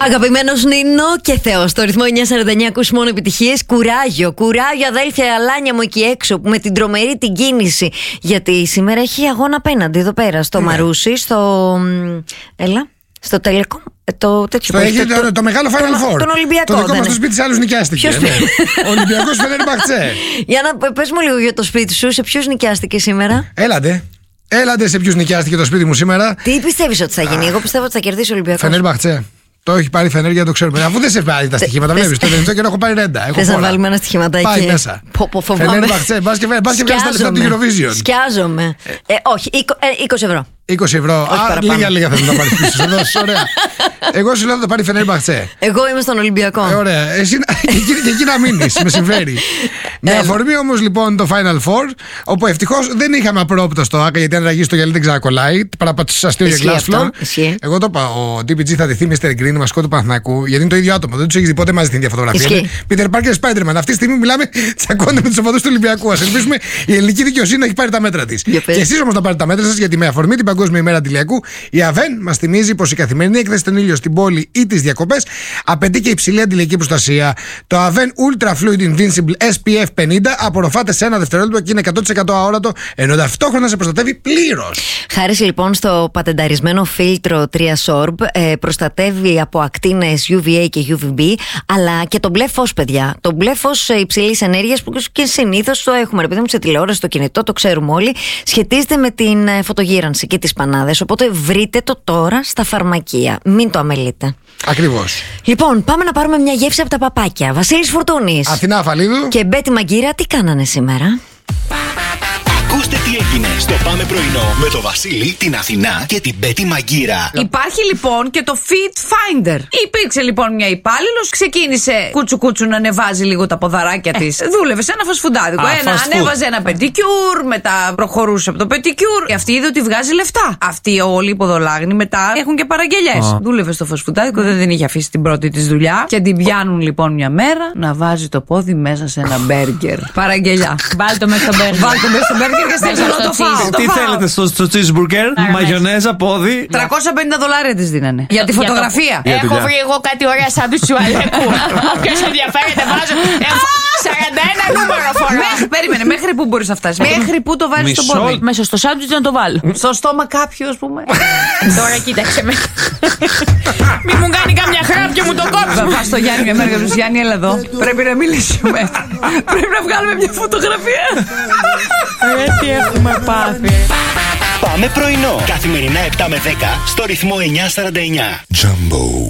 Αγαπημένος Νίνο και Θεός. Στο ρυθμό 949 ακούς μόνο επιτυχίες. Κουράγιο, αδέλφια αλάνια μου εκεί έξω με την τρομερή την κίνηση. Γιατί σήμερα έχει αγώνα απέναντι εδώ πέρα στο Μαρούσι, στο Telecom. Το μεγάλο Final Four. Τον Ολυμπιακό. Το δικό μας το σπίτι σε άλλους νοικιάστηκε. Ο Ολυμπιακός Φενέρμπαχτσε. Για να πες μου λίγο για το σπίτι σου, σε ποιους νοικιάστηκε σήμερα? Έλατε σε ποιους νοικιάστηκε το σπίτι μου σήμερα. Τι πιστεύεις ότι θα γίνει? Εγώ πιστεύω ότι θα κερδίσει ο Ολυμπιακός. Φενέρμπαχτσε. Το έχει πάρει Φενέρ, το ξέρουμε. Αφού δεν σε πάρει τα στοιχήματα, βλέπεις. Το τελευταίο καιρό έχω πάρει ρέντα. Θες να βάλουμε ένα στοιχηματάκι? Πάει μέσα. Φενέρμπαχτσε, μπας και βγάλεις τα λεφτά από την Eurovision. Σκιάζομαι. Όχι, 20 ευρώ. 20 ευρώ. Λίγα θες να τα πάρεις πίσω. Ωραία. Εγώ σου λέω θα το πάρει Φενέρμπαχτσε. Εγώ είμαι στον Ολυμπιακό. Ωραία. Και εκεί να μείνεις. Με συμφέρει. Με αφορμή όμως λοιπόν το Final Four, όπου ευτυχώς δεν είχαμε απρόπτο στο ΆΚΑ, γιατί αν ραγίσει το γυαλί δεν ξανακολλάει. Παραπατήσει αστείο για glass floor. Εγώ το είπα. Ο DPG θα δεθεί Mr. Green, βασικό του Παναθηναϊκού, γιατί είναι το ίδιο άτομο. Δεν του έχει δει ποτέ μαζί την ίδια φωτογραφία. Peter Parker Spider-Man. Αυτή τη στιγμή μιλάμε, τσακώνεται με τους οπαδούς του Ολυμπιακού. Ας ελπίσουμε η ελληνική δικαιοσύνη να έχει πάρει τα μέτρα της. Και εσείς όμως να πάρετε τα μέτρα σας, γιατί με αφορμή την Παγκόσμια ημέρα αντιλιακού, η ΑΒΕΝ μας θυμίζει πως η καθημερινή έκθεση στον ήλιο στην πόλη ή τις διακοπές απαιτεί και υψηλή αντιλιακή προστασία. Το ΑΒΕΝ Ultra Fluid Invincible SPF 50 απορροφάται σε ένα δευτερόλεπτο και είναι 100% αόρατο, ενώ ταυτόχρονα σε προστατεύει πλήρως. Χάρη λοιπόν στο πατενταρισμένο φίλτρο 3Sorb, προστατεύει από ακτίνες UVA και UVB, αλλά και το μπλε φως, παιδιά. Το μπλε φως υψηλής ενέργειας που και συνήθως το έχουμε, επειδή σε τηλεόραση, στο κινητό, το ξέρουμε όλοι, σχετίζεται με την φωτογύρανση και τις πανάδες. Οπότε βρείτε το τώρα στα φαρμακεία. Μην το αμελείτε. Ακριβώς. Λοιπόν, πάμε να πάρουμε μια γεύση από τα παπάκια. Βασίλης Φουρτούνης, Αθηνά Αφαλίδου και Μπέτη Μαγκύρα, τι κάνανε σήμερα? Ακούστε τι έγινε στο Πάμε Πρωινό με το Βασίλη, την Αθηνά και την Μπέτη Μαγκύρα. Υπάρχει λοιπόν και το Fit Finder. Υπήρξε λοιπόν μια υπάλληλος, ξεκίνησε κούτσου να ανεβάζει λίγο τα ποδαράκια της. Δούλευε σε ένα φασφουντάδικο. Ανέβαζε ένα πεντικιούρ, μετά προχωρούσε από το πεντικιούρ. Και αυτή είδε ότι βγάζει λεφτά. Αυτοί όλοι οι ποδολάγνοι μετά έχουν και παραγγελιές. Δούλευε στο φασφουντάδικο, δεν την είχε αφήσει την πρώτη της δουλειά. Και την πιάνουν λοιπόν μια μέρα να βάζει το πόδι μέσα σε ένα μπέργκερ. Παραγγελιά. Βάλτε μέσα στο μπέργκερ. Τι θέλετε στο cheeseburger? Μαγιονέζα, πόδι. $350 της δίνανε. Για τη φωτογραφία. Έχω βρει εγώ κάτι ωραία σάντουιτς του Αλέκου. Όποιος ενδιαφέρεται, βάζω 41 νούμερο φορά. Περίμενε, μέχρι πού μπορείς να φτάσεις? Μέχρι πού το βάζεις στο πόδι? Μέσα στο σάντουιτς να το βάλω. Στο στόμα κάποιου, ας πούμε. Τώρα κοίταξε με. Μη μου κάνει καμιά χράπ και μου το κόψει. Θα πάω στο Γιάννη μια μέρα και του Γιάννη, έλα εδώ. Πρέπει να μιλήσουμε. Πρέπει να βγάλουμε μια φωτογραφία. Τι έχουμε πάθει. Πάμε πρωινό. Καθημερινά 7 με 10 στο ρυθμό 949. Jumbo.